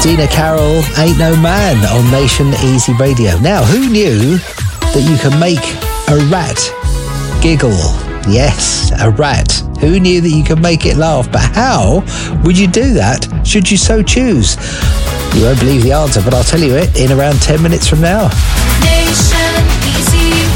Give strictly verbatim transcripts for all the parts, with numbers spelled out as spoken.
Dina Carroll, Ain't No Man on Nation Easy Radio. Now, who knew that you can make a rat giggle? Yes, a rat. Who knew that you could make it laugh? But how would you do that, should you so choose? You won't believe the answer, but I'll tell you it in around ten minutes from now. Nation Easy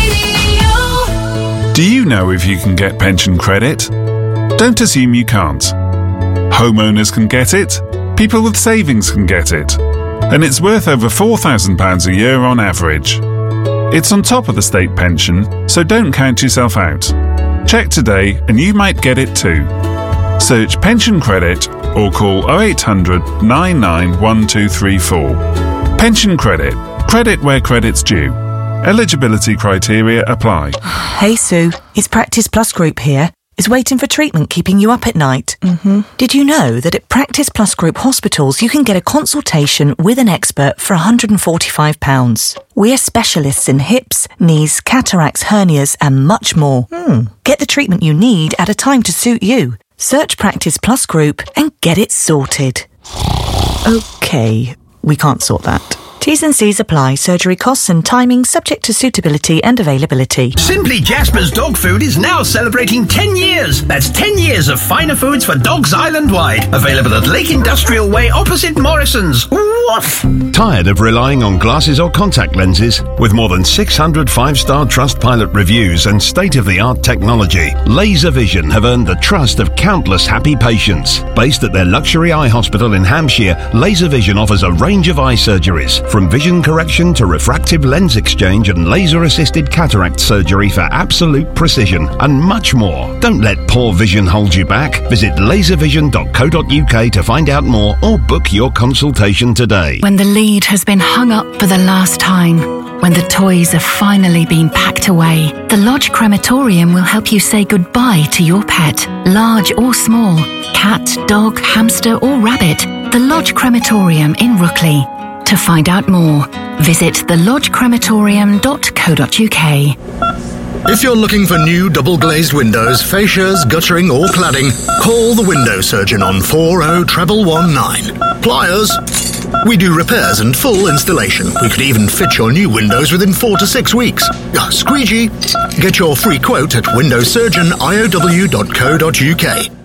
Radio. Do you know if you can get pension credit? Don't assume you can't. Homeowners can get it. People with savings can get it. And it's worth over four thousand pounds a year on average. It's on top of the state pension, so don't count yourself out. Check today and you might get it too. Search pension credit or call oh eight hundred, nine nine one two three four. Pension credit. Credit where credit's due. Eligibility criteria apply. Hey Sue, it's Practice Plus Group here. Is waiting for treatment keeping you up at night? Mm-hmm. Did you know that at Practice Plus Group hospitals you can get a consultation with an expert for one hundred forty-five pounds? We're specialists in hips, knees, cataracts, hernias and much more. Hmm. Get the treatment you need at a time to suit you. Search Practice Plus Group and get it sorted. OK, we can't sort that. T's and C's apply. Surgery costs and timing subject to suitability and availability. Simply Jasper's Dog Food is now celebrating ten years. That's ten years of finer foods for dogs island-wide. Available at Lake Industrial Way opposite Morrison's. Woof! Tired of relying on glasses or contact lenses? With more than six hundred five-star Trustpilot reviews and state-of-the-art technology, Laser Vision have earned the trust of countless happy patients. Based at their luxury eye hospital in Hampshire, Laser Vision offers a range of eye surgeries, from vision correction to refractive lens exchange and laser-assisted cataract surgery for absolute precision, and much more. Don't let poor vision hold you back. Visit laser vision dot co dot uk to find out more or book your consultation today. When the lead has been hung up for the last time, when the toys have finally been packed away, the Lodge Crematorium will help you say goodbye to your pet, large or small, cat, dog, hamster or rabbit. The Lodge Crematorium in Rookley. To find out more, visit the lodge crematorium dot co dot uk. If you're looking for new double-glazed windows, fascias, guttering or cladding, call the window surgeon on four oh one one nine. Pliers. We do repairs and full installation. We could even fit your new windows within four to six weeks. Uh, squeegee. Get your free quote at window surgeon I O W dot co dot uk.